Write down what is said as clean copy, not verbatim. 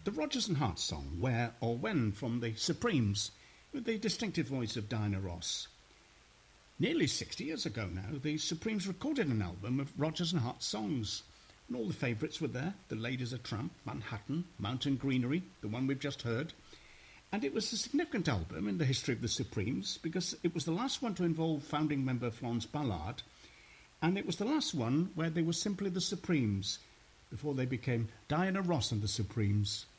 the Rodgers and Hart song, Where or When, from the Supremes, with the distinctive voice of Diana Ross. Nearly 60 years ago now, the Supremes recorded an album of Rodgers and Hart songs, and all the favourites were there. The Ladies a Tramp, Manhattan, Mountain Greenery, the one we've just heard. And it was a significant album in the history of the Supremes because it was the last one to involve founding member Florence Ballard, and it was the last one where they were simply the Supremes before they became Diana Ross and the Supremes.